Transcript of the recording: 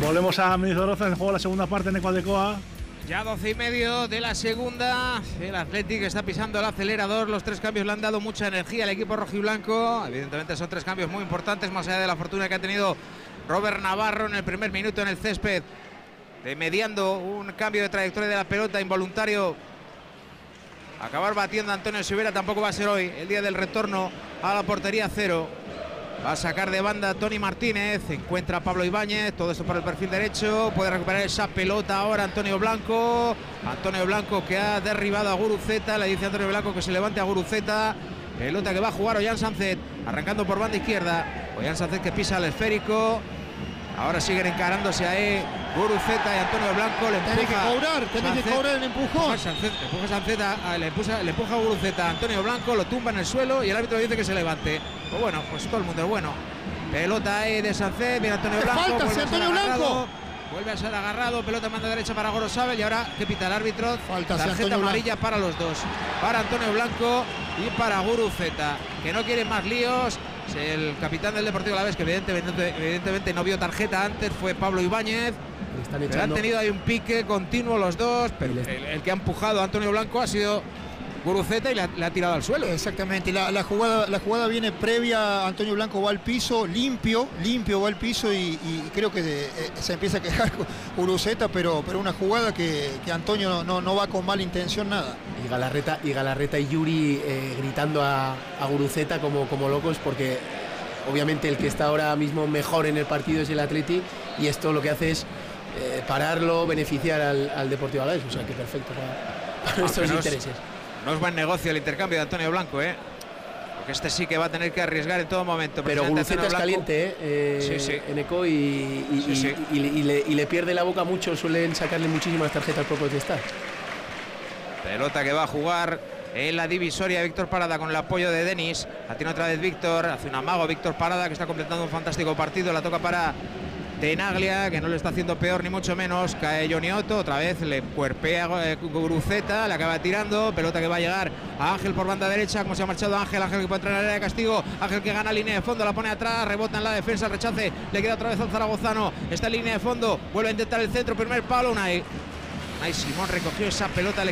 Volvemos a Mendizorroza, el juego de la segunda parte en Ecuadecoa. Ya 12:30 de la segunda. El Athletic está pisando el acelerador. Los 3 cambios le han dado mucha energía al equipo rojiblanco. Evidentemente son 3 cambios muy importantes, más allá de la fortuna que ha tenido Robert Navarro en el primer minuto en el césped, mediando un cambio de trayectoria de la pelota involuntario. Acabar batiendo a Antonio Silvera tampoco va a ser hoy, el día del retorno a la portería cero. Va a sacar de banda Tony Martínez, encuentra a Pablo Ibáñez, todo esto por el perfil derecho, puede recuperar esa pelota ahora Antonio Blanco que ha derribado a Guruceta, le dice a Antonio Blanco que se levante a Guruceta, pelota que va a jugar Ollán Sánchez, arrancando por banda izquierda, Ollán Sánchez que pisa el esférico, ahora siguen encarándose ahí Guruceta y Antonio Blanco, le empuja. Tiene que cobrar el empujón. Le empuja a Guruceta, Antonio Blanco lo tumba en el suelo y el árbitro dice que se levante. Pues bueno, pues todo el mundo es bueno. Pelota ahí de Sánchez, viene Antonio Blanco. Falta Antonio Blanco. Vuelve a ser agarrado, pelota manda derecha para Gorosabel y ahora ¿qué pita el árbitro? Falta tarjeta amarilla para los dos, para Antonio Blanco y para Guruceta, que no quiere más líos. El capitán del Deportivo Alavés, que evidentemente no vio tarjeta antes, fue Pablo Ibáñez. Pero han tenido ahí un pique continuo los dos, pero el que ha empujado a Antonio Blanco ha sido Guruceta y le ha tirado al suelo. Exactamente, la jugada viene previa, Antonio Blanco va al piso, limpio va al piso y creo que se empieza a quejar Guruceta, pero una jugada que Antonio no va con mala intención nada. Y Galarreta y Yuri gritando a Guruceta como locos, porque obviamente el que está ahora mismo mejor en el partido es el Athletic y esto lo que hace es pararlo, beneficiar al Deportivo Alavés, o sea que perfecto para nuestros intereses. No es buen negocio el intercambio de Antonio Blanco, porque este sí que va a tener que arriesgar en todo momento. Pero Guruceta es caliente, sí. en Eco y le pierde la boca mucho, suelen sacarle muchísimas tarjetas por protestar. Pelota que va a jugar en la divisoria Víctor Parada con el apoyo de Denis. La tiene otra vez Víctor, hace un amago Víctor Parada, que está completando un fantástico partido. La toca para Tenaglia, que no le está haciendo peor ni mucho menos. Cae Johnny Otto, otra vez le cuerpea Guruceta, le acaba tirando. Pelota que va a llegar a Ángel por banda derecha, como se ha marchado Ángel que puede entrar en el área de castigo. Ángel que gana línea de fondo, la pone atrás, rebota en la defensa, rechace, le queda otra vez al zaragozano. Está en línea de fondo, vuelve a intentar el centro, primer palo, Unai Simón recogió esa pelota, le